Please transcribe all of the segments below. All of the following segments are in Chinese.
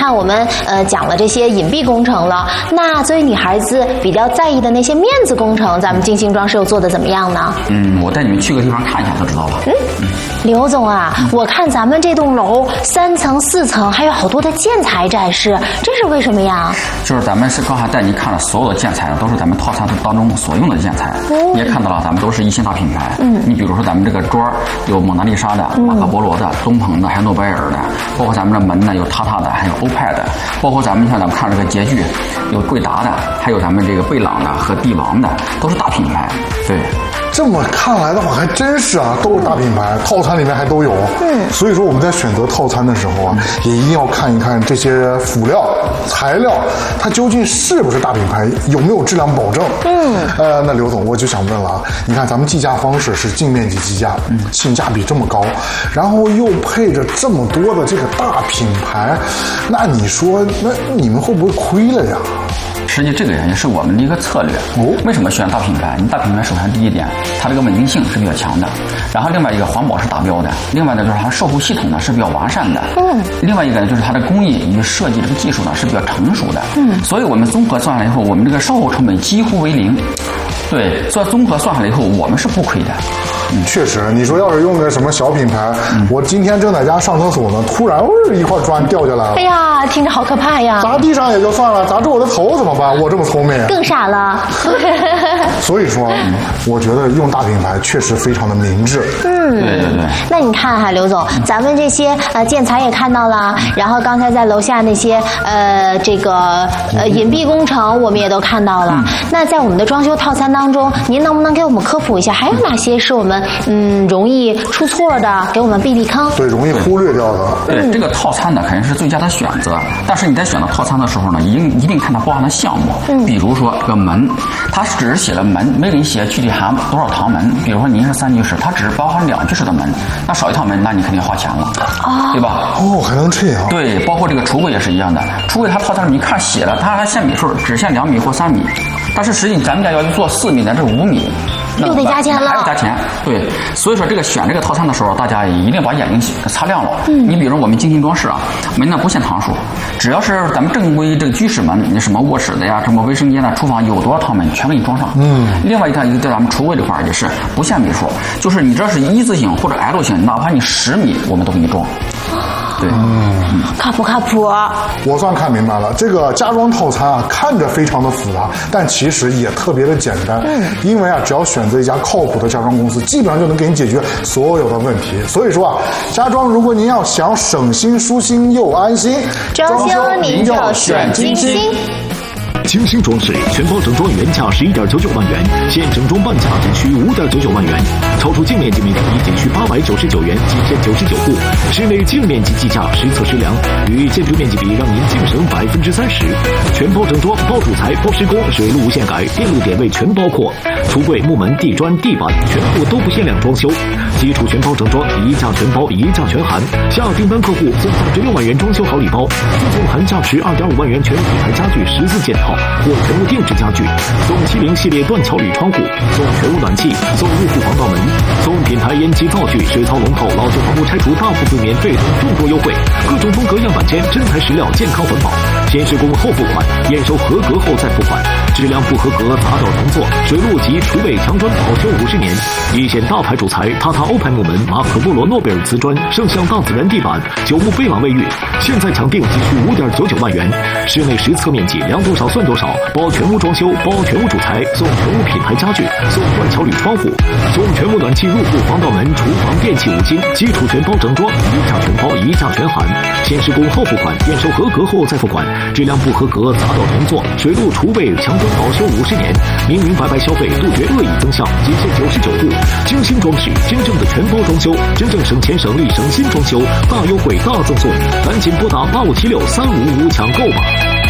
看我们讲了这些隐蔽工程了，那作为女孩子比较在意的那些面子工程，咱们精心装饰做的怎么样呢？ 我带你们去个地方看一下就知道了。 刘总啊，我看咱们这栋楼3层4层还有好多的建材展示，这是为什么呀？ 就是咱们是刚才带你看了所有的建材，都是咱们套餐当中所用的建材。你也看到了，咱们都是一线大品牌。你比如说咱们这个桌有蒙娜丽莎的、马可波罗的、东鹏的，还有诺贝尔的，包括咱们的门呢有塔塔的，还有欧派的，包括咱们像咱们看这个洁具有贵达的，还有咱们这个贝朗的和帝王的，都是大品牌。对。 这么看来的话，还真是啊，都是大品牌，套餐里面还都有。所以说我们在选择套餐的时候啊，也一定要看一看这些辅料、材料，它究竟是不是大品牌，有没有质量保证。那刘总，我就想问了啊，你看咱们计价方式是净面积计价，性价比这么高，然后又配着这么多的这个大品牌，那你说，那你们会不会亏了呀？ 实际这个也是我们的一个策略。为什么选大品牌？你大品牌首先第一点，它这个稳定性是比较强的，然后另外一个环保是达标的，另外呢就是它售后系统呢是比较完善的，另外一个呢就是它的工艺与设计这个技术呢是比较成熟的，所以我们综合算下来以后，我们这个售后成本几乎为0。对，所以综合算下来以后，我们是不亏的。 确实，你说要是用个什么小品牌，我今天正在家上厕所呢，突然一块砖掉下来了， 哎呀，听着好可怕呀！ 砸地上也就算了，砸住我的头怎么办？我这么聪明， 更傻了。 所以说，我觉得用大品牌确实非常的明智。 对。 那你看哈，刘总，咱们这些建材也看到了，然后刚才在楼下那些这个隐蔽工程我们也都看到了。那在我们的装修套餐当中，您能不能给我们科普一下，还有哪些是我们容易出错的，给我们避避坑？ 对，容易忽略掉的。 对，这个套餐呢肯定是最佳的选择，但是你在选择套餐的时候呢，一定看它包含的项目。比如说这个门，它只是写了门，没给你写具体含多少堂门。比如说您是3居室，它只是包含2居室的门，那少一套门，那你肯定花钱了，对吧？ 还能这样？ 对，包括这个橱柜也是一样的，橱柜它套餐里你看写了，它还限米数，只限2米或3米，但是实际咱们家要做4米乃至5米。 又得加钱了， 还要加钱。对，所以说这个选这个套餐的时候，大家一定把眼睛擦亮了。你比如我们精心装饰啊，门呢不限堂数，只要是咱们正规这个居室门，你什么卧室的呀，什么卫生间的、厨房有多少套门，全给你装上。另外一个在咱们橱柜这块也是不限米数，就是你只要是一字形或者 L 型，哪怕你10米，我们都给你装。对， 靠谱靠谱。 我算看明白了，这个家装套餐啊，看着非常的复杂，但其实也特别的简单。因为啊，只要选择一家靠谱的家装公司，基本上就能给你解决所有的问题。所以说啊，家装如果您要想省心、舒心又安心， 装修您就选精心。 精心装饰全包整装原价11.99万元，现整装半价仅需5.99万元，超出净面积每平米仅需899元，极限99户。室内净面积计价实测实量，与建筑面积比让您净省30%。全包整装，包主材、包施工、水路无限改，电路点位全包括。橱柜、木门、地砖、地板全部都不限量装修。基础全包整装，一价全包，一价全含。下订单客户送36万元装修好礼包，附送含价值2.5万元全品牌家具14件套。或全屋定制家具，送70系列断桥铝窗户，送全屋暖气，送入户防盗门，送品牌烟机灶具、水槽龙头、老旧房屋拆除大幅度免税等众多优惠，各种风格样板间，真材实料，健康环保，先施工后付款，验收合格后再付款，质量不合格砸掉重做，水路及厨卫墙砖保修50年，一线大牌主材，塔塔欧派木门、马可波罗诺贝尔瓷砖、圣象大自然地板、9木贝朗卫浴，现在抢定仅需5.99万元，室内实测面积量多少算多少，包全屋装修，包全屋主材，送全屋品牌家具，送断桥铝窗户，送全屋暖气入户防盗门、厨房电器5金，基础全包整装，一价全包，一价全含，先施工后付款，验收合格后再付款，质量不合格砸掉重做，水路厨卫墙砖保修50年，明明白白消费，杜绝恶意增项，仅限99户，精心装饰，真正的全包装修，真正省钱省力省心装修，大优惠大赠送，赶紧拨打85763555抢购吧。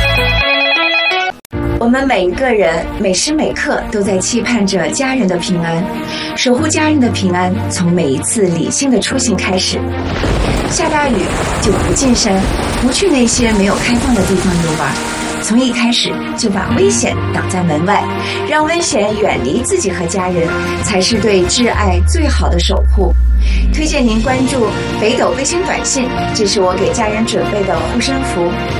我们每一个人每时每刻都在期盼着家人的平安，守护家人的平安，从每一次理性的出行开始。下大雨就不进山，不去那些没有开放的地方游玩，从一开始就把危险挡在门外，让危险远离自己和家人，才是对挚爱最好的守护。推荐您关注北斗卫星短信，这是我给家人准备的护身符。